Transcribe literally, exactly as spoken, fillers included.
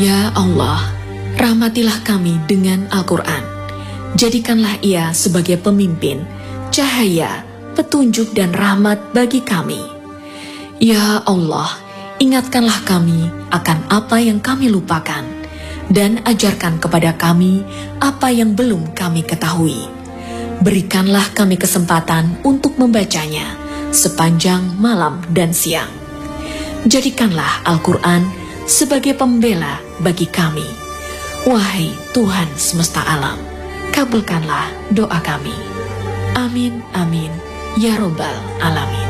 Ya Allah, rahmatilah kami dengan Al-Quran. Jadikanlah ia sebagai pemimpin, cahaya, petunjuk dan rahmat bagi kami. Ya Allah, ingatkanlah kami akan apa yang kami lupakan, dan ajarkan kepada kami apa yang belum kami ketahui. Berikanlah kami kesempatan untuk membacanya sepanjang malam dan siang. Jadikanlah Al-Quran sebagai pembela bagi kami. Wahai Tuhan semesta alam, kabulkanlah doa kami. Amin, amin, ya Rabbal Alamin.